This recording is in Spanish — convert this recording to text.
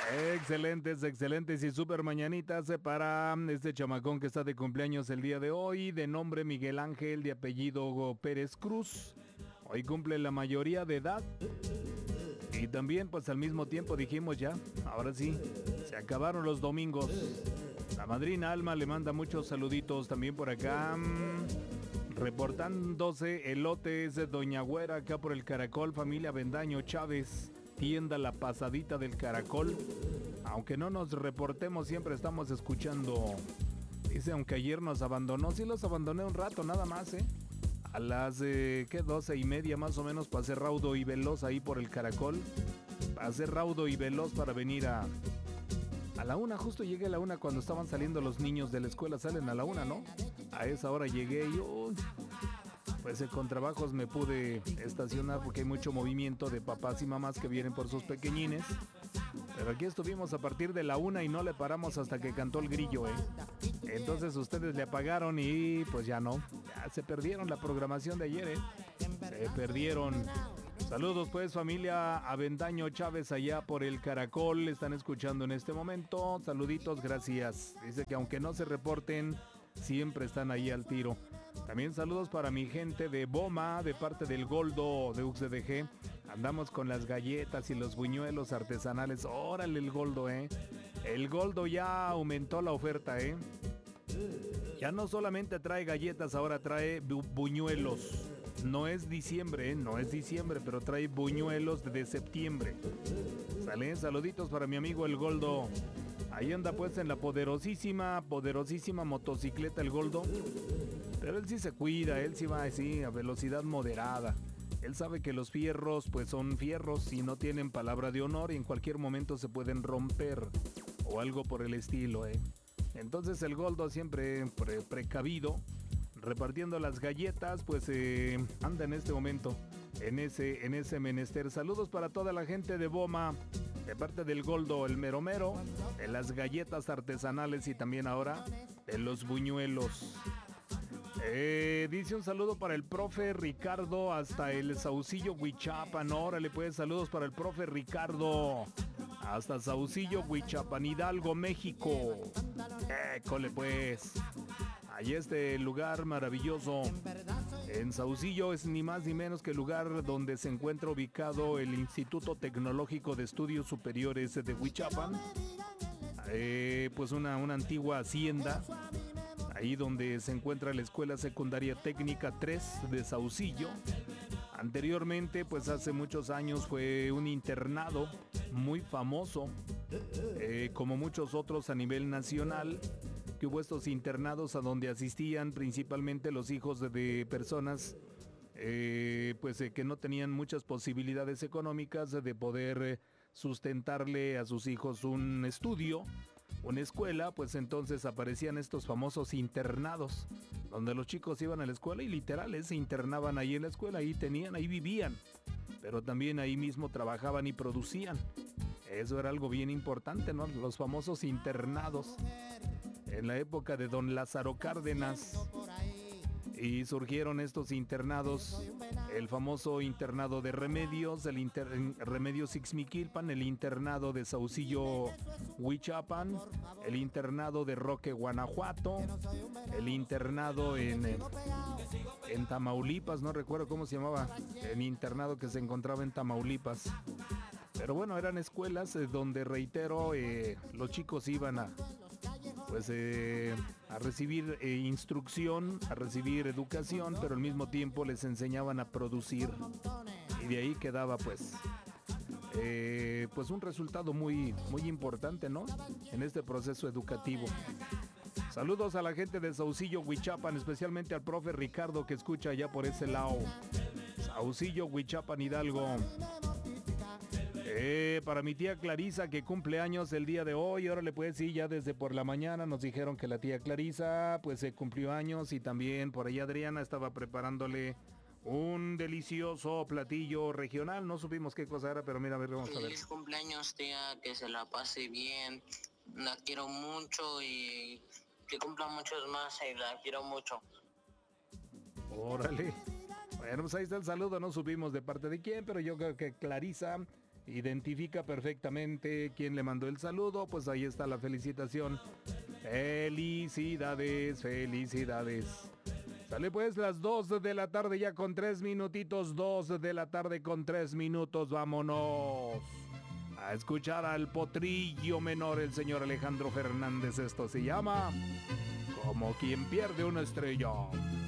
Excelentes, excelentes y súper mañanitas para este chamacón que está de cumpleaños el día de hoy, de nombre Miguel Ángel, de apellido Pérez Cruz. Hoy cumple la mayoría de edad. Y también pues al mismo tiempo dijimos ya, ahora sí, se acabaron los domingos. La madrina Alma le manda muchos saluditos también por acá. Reportándose elotes de Doña Güera acá por el Caracol, familia Bendaño Chávez. Tienda La Pasadita del Caracol. Aunque no nos reportemos, siempre estamos escuchando. Dice, aunque ayer nos abandonó, sí los abandoné un rato nada más, a las, 12:30 más o menos, pasé raudo y veloz ahí por el Caracol. Pasé raudo y veloz para venir a la 1, justo llegué a la 1 cuando estaban saliendo los niños de la escuela, salen a la 1, ¿no? A esa hora llegué y pues con trabajos me pude estacionar porque hay mucho movimiento de papás y mamás que vienen por sus pequeñines. Pero aquí estuvimos a partir de la 1 y no le paramos hasta que cantó el grillo, Entonces ustedes le apagaron y pues ya no. Ya se perdieron la programación de ayer, Se perdieron. Saludos pues familia Avendaño Chávez allá por el Caracol. Están escuchando en este momento. Saluditos, gracias. Dice que aunque no se reporten, siempre están ahí al tiro. También saludos para mi gente de Boma, de parte del Goldo de UXDG. Andamos con las galletas y los buñuelos artesanales. Órale el Goldo, El Goldo ya aumentó la oferta, Ya no solamente trae galletas, ahora trae buñuelos. No es diciembre, no es diciembre, pero trae buñuelos de septiembre. Salen saluditos para mi amigo el Goldo. Ahí anda pues en la poderosísima motocicleta el Goldo. Pero él sí se cuida, él sí va así a velocidad moderada. Él sabe que los fierros pues son fierros y no tienen palabra de honor y en cualquier momento se pueden romper o algo por el estilo, Entonces el Goldo siempre precavido, repartiendo las galletas, pues anda en este momento en ese menester. Saludos para toda la gente de Boma, de parte del Goldo, el mero mero, de las galletas artesanales y también ahora de los buñuelos. Dice un saludo para el profe Ricardo hasta el Saucillo Huichapan. Órale pues, saludos para el profe Ricardo hasta Saucillo Huichapan, Hidalgo, México. École pues. Allí este lugar maravilloso. En Saucillo es ni más ni menos que el lugar donde se encuentra ubicado el Instituto Tecnológico de Estudios Superiores de Huichapan. Pues una antigua hacienda. Ahí donde se encuentra la Escuela Secundaria Técnica 3 de Saucillo. Anteriormente, pues hace muchos años fue un internado muy famoso, como muchos otros a nivel nacional, que hubo estos internados a donde asistían principalmente los hijos de personas que no tenían muchas posibilidades económicas de poder sustentarle a sus hijos un estudio, una escuela. Pues entonces aparecían estos famosos internados, donde los chicos iban a la escuela y literal se internaban ahí en la escuela, ahí vivían, pero también ahí mismo trabajaban y producían. Eso era algo bien importante, ¿no? Los famosos internados. En la época de don Lázaro Cárdenas, y surgieron estos internados, el famoso internado de Remedios, Remedios Ixmiquilpan, el internado de Saucillo Huichapan, el internado de Roque, Guanajuato, el internado en Tamaulipas, no recuerdo cómo se llamaba, el internado que se encontraba en Tamaulipas. Pero bueno, eran escuelas donde, reitero, los chicos iban a recibir instrucción, a recibir educación, pero al mismo tiempo les enseñaban a producir. Y de ahí quedaba pues un resultado muy, muy importante, ¿no? En este proceso educativo. Saludos a la gente de Saucillo, Huichapan, especialmente al profe Ricardo que escucha allá por ese lado. Saucillo, Huichapan, Hidalgo. Para mi tía Clarisa que cumple años el día de hoy. Órale pues, sí, ya desde por la mañana nos dijeron que la tía Clarisa pues se cumplió años, y también por ahí Adriana estaba preparándole un delicioso platillo regional. No supimos qué cosa era, pero mira, a ver, vamos a ver. Feliz cumpleaños, tía, que se la pase bien. La quiero mucho y que cumpla muchos más, y la quiero mucho. Órale. Bueno, pues ahí está el saludo, no supimos de parte de quién, pero yo creo que Clarisa identifica perfectamente quién le mandó el saludo, pues ahí está la felicitación. Felicidades, felicidades. Sale pues las 2 de la tarde ya con 3 minutitos, 2 de la tarde con 3 minutos, vámonos a escuchar al potrillo menor, el señor Alejandro Fernández. Esto se llama Como quien pierde una estrella.